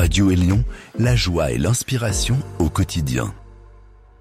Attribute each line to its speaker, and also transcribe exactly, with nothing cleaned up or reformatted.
Speaker 1: Radio Élion, la joie et l'inspiration au quotidien.